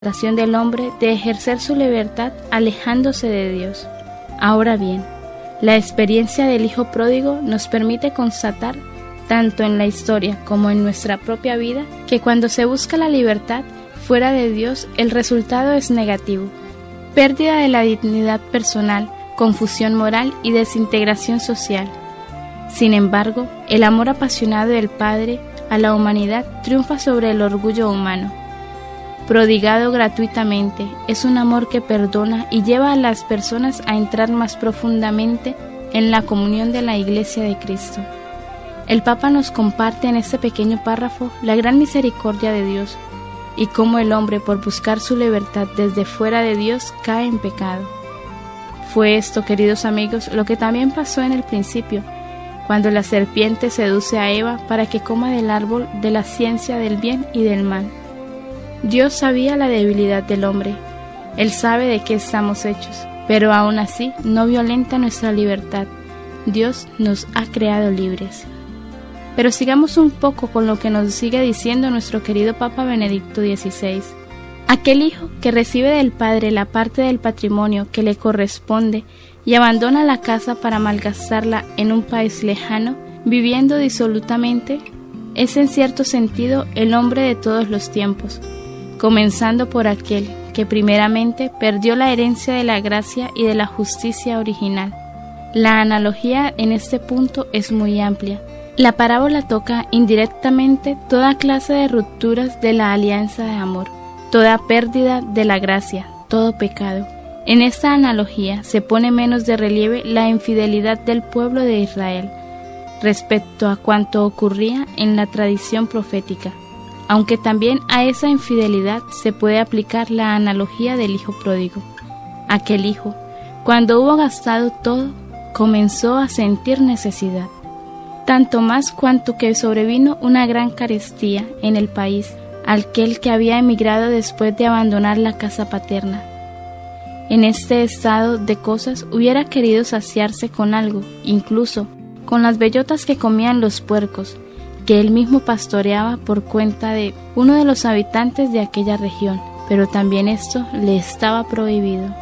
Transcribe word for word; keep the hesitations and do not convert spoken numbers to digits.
tentación del hombre de ejercer su libertad alejándose de Dios. Ahora bien, la experiencia del Hijo Pródigo nos permite constatar, tanto en la historia como en nuestra propia vida, que cuando se busca la libertad fuera de Dios, el resultado es negativo: pérdida de la dignidad personal, confusión moral y desintegración social. Sin embargo, el amor apasionado del Padre a la humanidad triunfa sobre el orgullo humano. Prodigado gratuitamente, es un amor que perdona y lleva a las personas a entrar más profundamente en la comunión de la Iglesia de Cristo. El Papa nos comparte en este pequeño párrafo la gran misericordia de Dios y cómo el hombre, por buscar su libertad desde fuera de Dios, cae en pecado. Fue esto, queridos amigos, lo que también pasó en el principio, cuando la serpiente seduce a Eva para que coma del árbol de la ciencia del bien y del mal. Dios sabía la debilidad del hombre. Él sabe de qué estamos hechos, pero aún así no violenta nuestra libertad. Dios nos ha creado libres. Pero sigamos un poco con lo que nos sigue diciendo nuestro querido Papa Benedicto dieciséis. Aquel hijo que recibe del padre la parte del patrimonio que le corresponde y abandona la casa para malgastarla en un país lejano, viviendo disolutamente, es en cierto sentido el hombre de todos los tiempos, comenzando por aquel que primeramente perdió la herencia de la gracia y de la justicia original. La analogía en este punto es muy amplia. La parábola toca indirectamente toda clase de rupturas de la alianza de amor, toda pérdida de la gracia, todo pecado. En esta analogía se pone menos de relieve la infidelidad del pueblo de Israel respecto a cuanto ocurría en la tradición profética, aunque también a esa infidelidad se puede aplicar la analogía del hijo pródigo. Aquel hijo, cuando hubo gastado todo, comenzó a sentir necesidad, tanto más cuanto que sobrevino una gran carestía en el país, aquel que había emigrado después de abandonar la casa paterna. En este estado de cosas hubiera querido saciarse con algo, incluso con las bellotas que comían los puercos, que él mismo pastoreaba por cuenta de uno de los habitantes de aquella región, pero también esto le estaba prohibido.